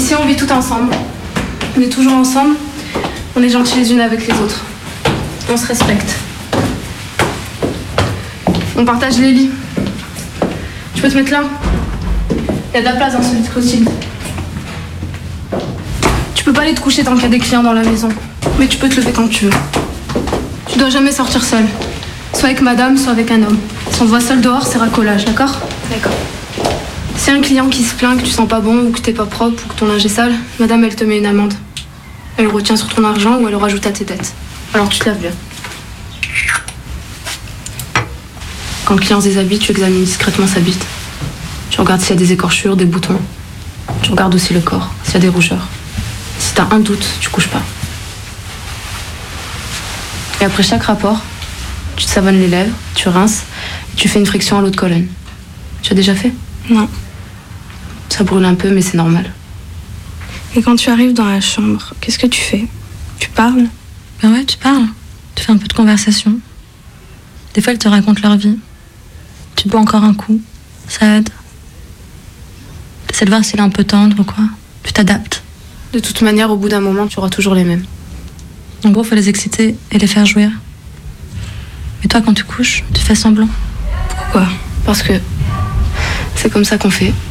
Ici, on vit tout ensemble. On est toujours ensemble. On est gentils les unes avec les autres. On se respecte. On partage les lits. Tu peux te mettre là? Il y a de la place dans ce lit de Clotilde. Tu peux pas aller te coucher tant qu'il y a des clients dans la maison. Mais tu peux te lever quand tu veux. Tu dois jamais sortir seule. Soit avec madame, soit avec un homme. Si on te voit seule dehors, c'est racolage, d'accord? D'accord. Si un client qui se plaint que tu sens pas bon ou que t'es pas propre ou que ton linge est sale, madame, elle te met une amende. Elle retient sur ton argent ou elle le rajoute à tes dettes. Alors tu te laves bien. Quand le client se déshabille, tu examines discrètement sa bite. Tu regardes s'il y a des écorchures, des boutons. Tu regardes aussi le corps, s'il y a des rougeurs. Si t'as un doute, tu couches pas. Et après chaque rapport, tu te savonnes les lèvres, tu rinces, et tu fais une friction à l'eau de Cologne. Tu as déjà fait? Non. Ça brûle un peu, mais c'est normal. Et quand tu arrives dans la chambre, qu'est-ce que tu fais? Tu parles? Ben ouais, tu parles. Tu fais un peu de conversation. Des fois, elles te racontent leur vie. Tu bois encore un coup. Ça aide. T'essaies de voir s'il est un peu tendre ou quoi. Tu t'adaptes. De toute manière, au bout d'un moment, tu auras toujours les mêmes. En gros, faut les exciter et les faire jouir. Mais toi, quand tu couches, tu fais semblant. Pourquoi? Parce que c'est comme ça qu'on fait.